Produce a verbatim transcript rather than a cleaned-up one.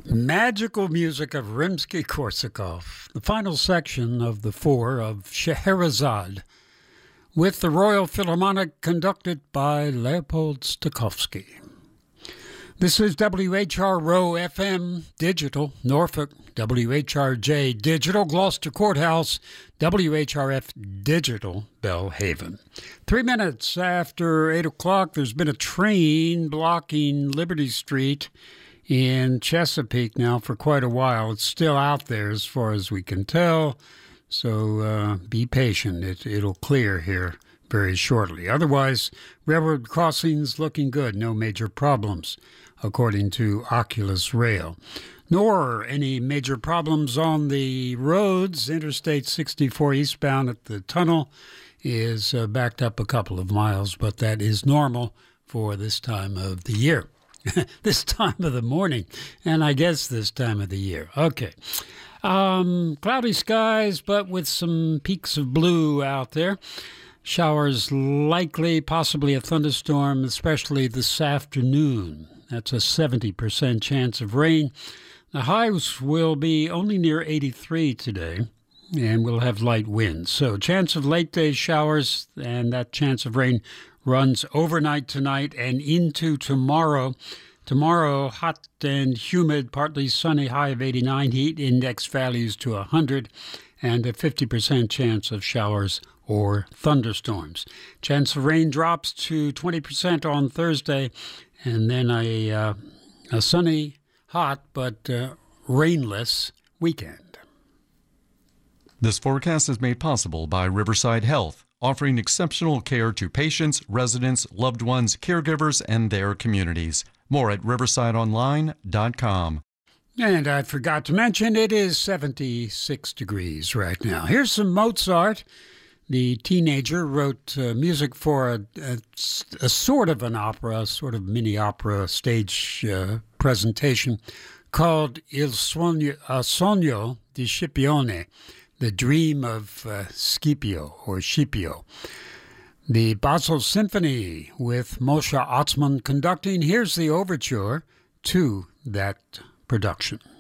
Magical music of Rimsky-Korsakov, the final section of the four of Scheherazade, with the Royal Philharmonic conducted by Leopold Stokowski. This is W H R Row F M Digital, Norfolk, W H R J Digital, Gloucester Courthouse, W H R F Digital, Belhaven. Three minutes after eight o'clock, there's been a train blocking Liberty Street in Chesapeake now for quite a while. It's still out there as far as we can tell, so uh, be patient. It, it'll clear here very shortly. Otherwise, railroad crossings looking good. No major problems, according to Oculus Rail. Nor any major problems on the roads. Interstate sixty-four eastbound at the tunnel is uh, backed up a couple of miles, but that is normal for this time of the year. This time of the morning, and I guess this time of the year. Okay. Um, cloudy skies, but with some peaks of blue out there. Showers likely, possibly a thunderstorm, especially this afternoon. That's a seventy percent chance of rain. The highs will be only near eighty-three today, and we'll have light winds. So chance of late day showers, and that chance of rain runs overnight tonight and into tomorrow. Tomorrow, hot and humid, partly sunny, high of eighty-nine, heat index values to one hundred, and a fifty percent chance of showers or thunderstorms. Chance of rain drops to twenty percent on Thursday, and then a, uh, a sunny, hot, but uh, rainless weekend. This forecast is made possible by Riverside Health, offering exceptional care to patients, residents, loved ones, caregivers, and their communities. More at riverside online dot com. And I forgot to mention, it is seventy-six degrees right now. Here's some Mozart. The teenager wrote uh, music for a, a, a sort of an opera, a sort of mini opera stage uh, presentation called Il Sogno, uh, Sogno di Scipione, the dream of uh, Scipio or Scipio. The Basel Symphony with Moshe Atzman conducting. Here's the overture to that production.